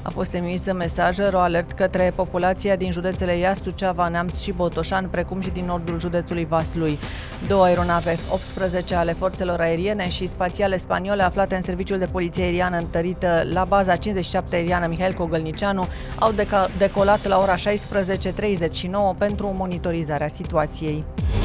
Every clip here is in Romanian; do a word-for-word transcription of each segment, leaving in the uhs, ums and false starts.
A fost emis mesaj ro-alert către populația din județele Iași, Suceava, Neamț și Botoșani, precum și din nordul județului Vaslui. Două aeronave F optsprezece ale forțelor aeriene și spațiale spaniole aflate în serviciul de poliție aeriană întărită la baza cincizeci și șapte aeriană Mihail Cogălnicianu au deca- decolat la ora șaisprezece treizeci și nouă pentru monitorizarea situației.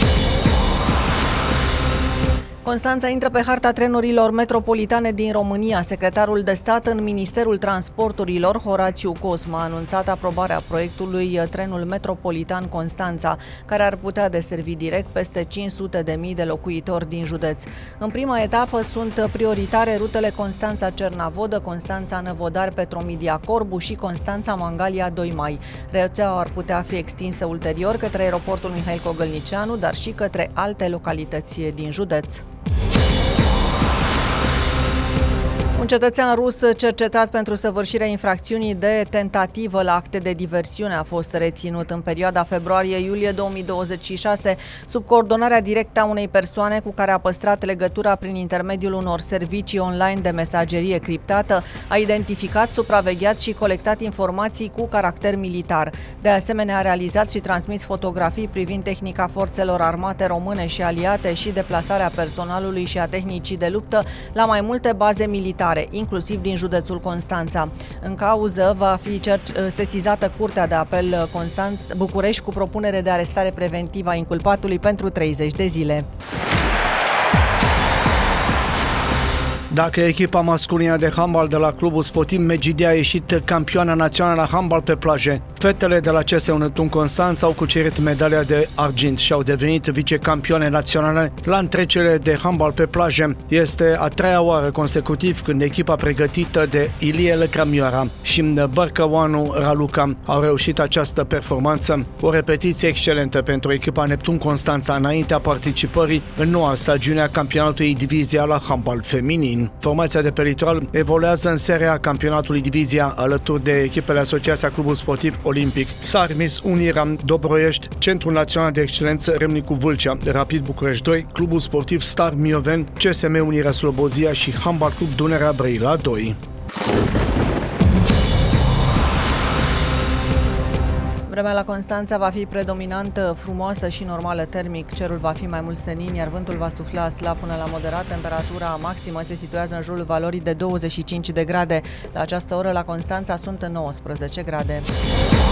Constanța intră pe harta trenurilor metropolitane din România. Secretarul de stat în Ministerul Transporturilor, Horațiu Cosma, a anunțat aprobarea proiectului Trenul Metropolitan Constanța, care ar putea deservi direct peste cinci sute de mii de locuitori din județ. În prima etapă sunt prioritare rutele Constanța-Cernavodă, Constanța-Năvodar-Petromidia Corbu și Constanța-Mangalia-doi Mai. Rețeaua ar putea fi extinsă ulterior către aeroportul Mihail Cogălnicianu, dar și către alte localități din județ. Un cetățean rus cercetat pentru săvârșirea infracțiunii de tentativă la acte de diversiune a fost reținut în perioada februarie-iulie două mii douăzeci și șase sub coordonarea directă a unei persoane cu care a păstrat legătura prin intermediul unor servicii online de mesagerie criptată, a identificat, supravegheat și colectat informații cu caracter militar. De asemenea, a realizat și transmis fotografii privind tehnica forțelor armate române și aliate și deplasarea personalului și a tehnicii de luptă la mai multe baze militare, inclusiv din județul Constanța. În cauză va fi sesizată Curtea de Apel Constanța București cu propunere de arestare preventivă a inculpatului pentru treizeci de zile. Dacă echipa masculină de handbal de la clubul sportiv Megidia a ieșit campioană națională la handbal pe plaje, fetele de la C S U Neptun Constanța au cucerit medalia de argint și au devenit vicecampioane naționale la întrecerile de handbal pe plaje. Este a treia oară consecutiv când echipa pregătită de Ilie Lăcramioara și Bărcăoanu Raluca au reușit această performanță. O repetiție excelentă pentru echipa Neptun Constanța înaintea participării în noua stagiune a campionatului divizia la handbal feminin. Formația de pe litoral evoluează în seria campionatului divizia alături de echipele Asociația Clubul Sportiv Olimpic, Sarmis Unirea Dobroiești, Centrul Național de Excelență Râmnicu Vâlcea, Rapid București doi, Clubul Sportiv Star Mioven, C S M Unirea Slobozia și Handbal Club Dunărea Brăila doi. Vremea la Constanța va fi predominantă, frumoasă și normală termic. Cerul va fi mai mult senin, iar vântul va sufla slab până la moderat. Temperatura maximă se situează în jurul valorii de douăzeci și cinci de grade. La această oră la Constanța sunt nouăsprezece grade.